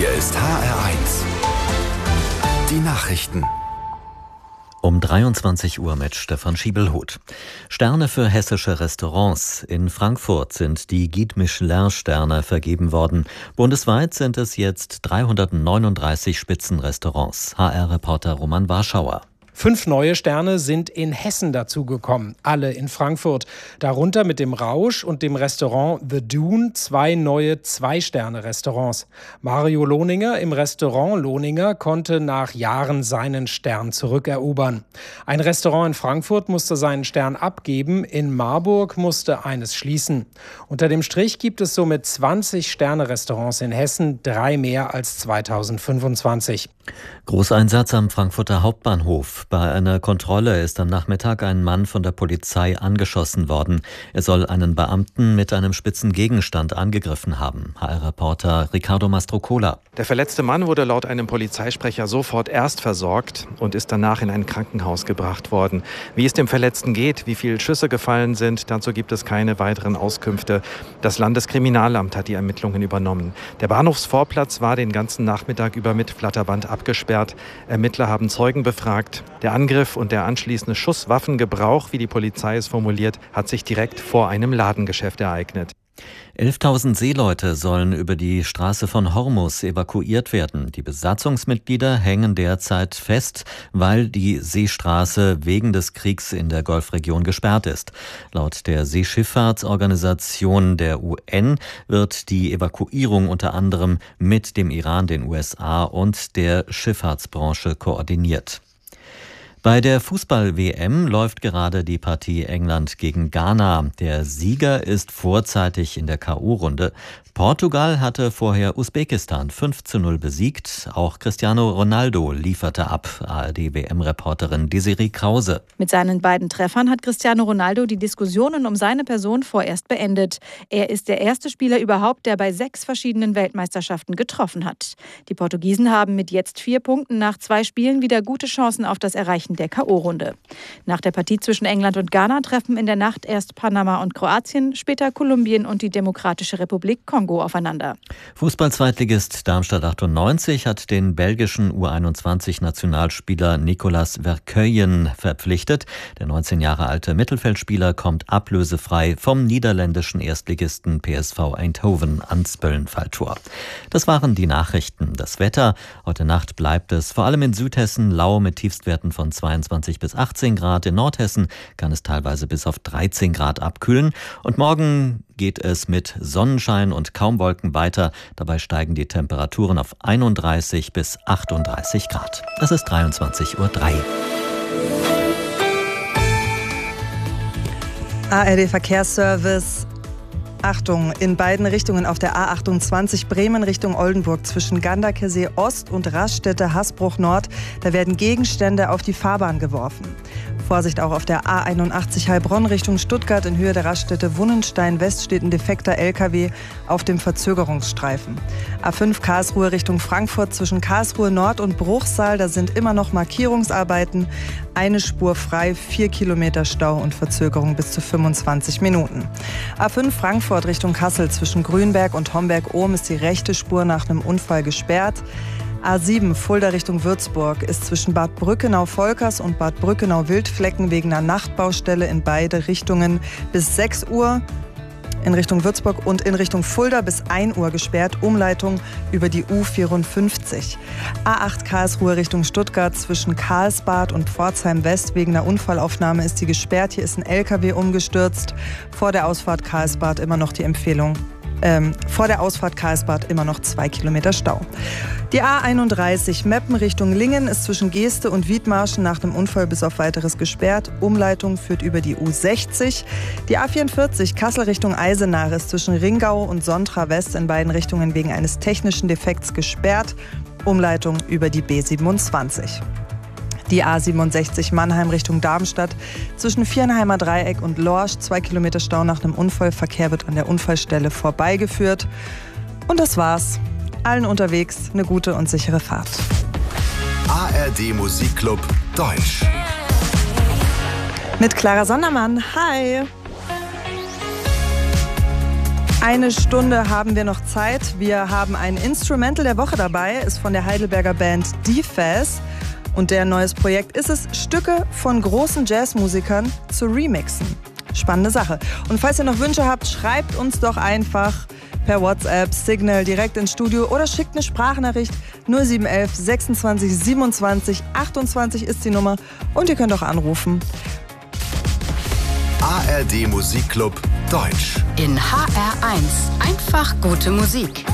Hier ist HR1. Die Nachrichten. Um 23 Uhr mit Stefan Schiebelhuth. Sterne für hessische Restaurants. In Frankfurt sind die Guide Michelin-Sterne vergeben worden. Bundesweit sind es jetzt 339 Spitzenrestaurants. HR-Reporter Roman Warschauer. 5 neue Sterne sind in Hessen dazugekommen, alle in Frankfurt. Darunter mit dem Rausch und dem Restaurant The Dune 2 neue 2-Sterne-Restaurants. Mario Lohninger im Restaurant Lohninger konnte nach Jahren seinen Stern zurückerobern. Ein Restaurant in Frankfurt musste seinen Stern abgeben, in Marburg musste eines schließen. Unter dem Strich gibt es somit 20 Sterne-Restaurants in Hessen, 3 mehr als 2025. Großeinsatz am Frankfurter Hauptbahnhof. Bei einer Kontrolle ist am Nachmittag ein Mann von der Polizei angeschossen worden. Er soll einen Beamten mit einem spitzen Gegenstand angegriffen haben. HR-Reporter Ricardo Mastrocola. Der verletzte Mann wurde laut einem Polizeisprecher sofort erst versorgt und ist danach in ein Krankenhaus gebracht worden. Wie es dem Verletzten geht, wie viele Schüsse gefallen sind, dazu gibt es keine weiteren Auskünfte. Das Landeskriminalamt hat die Ermittlungen übernommen. Der Bahnhofsvorplatz war den ganzen Nachmittag über mit Flatterband abgesperrt. Ermittler haben Zeugen befragt. Der Angriff und der anschließende Schusswaffengebrauch, wie die Polizei es formuliert, hat sich direkt vor einem Ladengeschäft ereignet. 11.000 Seeleute sollen über die Straße von Hormuz evakuiert werden. Die Besatzungsmitglieder hängen derzeit fest, weil die Seestraße wegen des Kriegs in der Golfregion gesperrt ist. Laut der Seeschifffahrtsorganisation der UN wird die Evakuierung unter anderem mit dem Iran, den USA und der Schifffahrtsbranche koordiniert. Bei der Fußball-WM läuft gerade die Partie England gegen Ghana. Der Sieger ist vorzeitig in der K.O.-Runde. Portugal hatte vorher Usbekistan 5:0 besiegt. Auch Cristiano Ronaldo lieferte ab. ARD-WM-Reporterin Desiree Krause. Mit seinen beiden Treffern hat Cristiano Ronaldo die Diskussionen um seine Person vorerst beendet. Er ist der erste Spieler überhaupt, der bei 6 verschiedenen Weltmeisterschaften getroffen hat. Die Portugiesen haben mit jetzt 4 Punkten nach 2 Spielen wieder gute Chancen auf das Erreichen der K.O.-Runde. Nach der Partie zwischen England und Ghana treffen in der Nacht erst Panama und Kroatien, später Kolumbien und die Demokratische Republik Kongo aufeinander. Fußball-Zweitligist Darmstadt 98 hat den belgischen U21-Nationalspieler Nicolas Verkeuyen verpflichtet. Der 19 Jahre alte Mittelfeldspieler kommt ablösefrei vom niederländischen Erstligisten PSV Eindhoven ans Böllenfalltor. Das waren die Nachrichten. Das Wetter. Heute Nacht bleibt es vor allem in Südhessen lau mit Tiefstwerten von 22 bis 18 Grad. In Nordhessen kann es teilweise bis auf 13 Grad abkühlen. Und morgen geht es mit Sonnenschein und kaum Wolken weiter. Dabei steigen die Temperaturen auf 31 bis 38 Grad. Es ist 23:03 Uhr. ARD Verkehrsservice. Achtung, in beiden Richtungen auf der A28 Bremen Richtung Oldenburg zwischen Ganderkesee Ost und Raststätte Hasbruch Nord, da werden Gegenstände auf die Fahrbahn geworfen. Vorsicht auch auf der A81 Heilbronn Richtung Stuttgart in Höhe der Raststätte Wunnenstein West steht ein defekter LKW auf dem Verzögerungsstreifen. A5 Karlsruhe Richtung Frankfurt zwischen Karlsruhe Nord und Bruchsal, da sind immer noch Markierungsarbeiten. Eine Spur frei, 4 Kilometer Stau und Verzögerung bis zu 25 Minuten. A5 Frankfurt Richtung Kassel zwischen Grünberg und Homberg-Ohm ist die rechte Spur nach einem Unfall gesperrt. A7 Fulda Richtung Würzburg ist zwischen Bad Brückenau-Volkers und Bad Brückenau-Wildflecken wegen einer Nachtbaustelle in beide Richtungen bis 6 Uhr. In Richtung Würzburg und in Richtung Fulda bis 1 Uhr gesperrt. Umleitung über die U54. A8 Karlsruhe Richtung Stuttgart zwischen Karlsbad und Pforzheim West wegen einer Unfallaufnahme ist die gesperrt. Hier ist ein LKW umgestürzt. Vor der Ausfahrt Karlsbad immer noch die Empfehlung. Vor der Ausfahrt Karlsbad immer noch 2 Kilometer Stau. Die A31 Meppen Richtung Lingen ist zwischen Geeste und Wiedmarschen nach dem Unfall bis auf weiteres gesperrt. Umleitung führt über die U60. Die A44 Kassel Richtung Eisenach ist zwischen Ringau und Sontra West in beiden Richtungen wegen eines technischen Defekts gesperrt. Umleitung über die B27. Die A67 Mannheim Richtung Darmstadt zwischen Viernheimer Dreieck und Lorsch 2 Kilometer Stau nach einem Unfall. Verkehr wird an der Unfallstelle vorbeigeführt. Und das war's. Allen unterwegs eine gute und sichere Fahrt. ARD Musikclub Deutsch. Mit Clara Sondermann. Hi! Eine Stunde haben wir noch Zeit. Wir haben ein Instrumental der Woche dabei, ist von der Heidelberger Band D-Faz. Und deren neues Projekt ist es, Stücke von großen Jazzmusikern zu remixen. Spannende Sache. Und falls ihr noch Wünsche habt, schreibt uns doch einfach per WhatsApp, Signal direkt ins Studio oder schickt eine Sprachnachricht. 0711 26 27 28 ist die Nummer und ihr könnt auch anrufen. ARD Musikclub Deutsch. In HR1 einfach gute Musik.